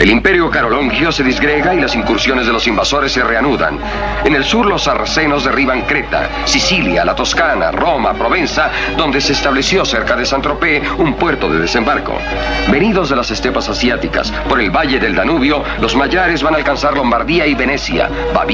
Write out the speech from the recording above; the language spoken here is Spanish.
El imperio carolongio se disgrega y las incursiones de los invasores se reanudan. En el sur los sarracenos derriban Creta, Sicilia, la Toscana, Roma, Provenza, donde se estableció cerca de Saint-Tropez un puerto de desembarco. Venidos de las estepas asiáticas, por el valle del Danubio, los magiares van a alcanzar Lombardía y Venecia,